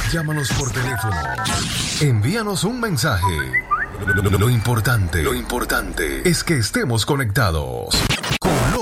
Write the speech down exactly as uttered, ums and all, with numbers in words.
Llámanos por teléfono. Envíanos un mensaje. Lo, lo- lo importante, lo importante es que estemos conectados con